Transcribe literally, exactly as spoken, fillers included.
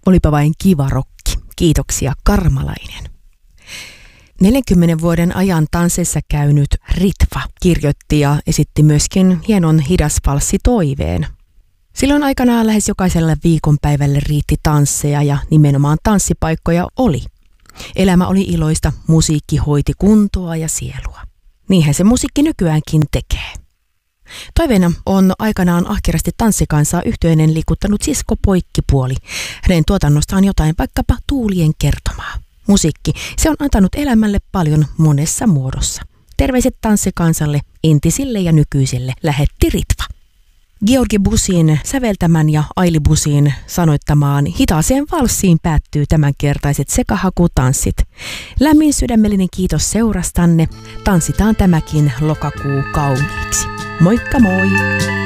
Olipa vain kiva rokki. Kiitoksia Karmalainen. neljänkymmenen vuoden ajan tansseissa käynyt Ritva kirjoitti ja esitti myöskin hienon hidasvalssitoiveen. Silloin aikanaan lähes jokaiselle viikonpäivälle riitti tansseja ja nimenomaan tanssipaikkoja oli. Elämä oli iloista, musiikki hoiti kuntoa ja sielua. Niinhän se musiikki nykyäänkin tekee. Toiveena on aikanaan ahkerasti tanssikansaa yhtyeinen liikuttanut Sisko Poikkipuoli. Hänen tuotannostaan jotain vaikkapa Tuulien kertomaa. Musiikki, se on antanut elämälle paljon monessa muodossa. Terveiset tanssikansalle, entisille ja nykyisille, lähetti Ritva. Georgi Busin säveltämän ja Aili Busin sanoittamaan hitaaseen valssiin päättyy tämänkertaiset sekahakutanssit. Lämmin sydämellinen kiitos seurastanne. Tanssitaan tämäkin lokakuu kauniiksi. Moikka moi!